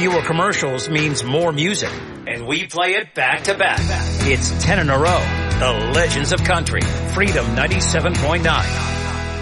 Fewer commercials means more music, and we play it back to back. It's 10 in a row. The Legends of Country, Freedom 97.9.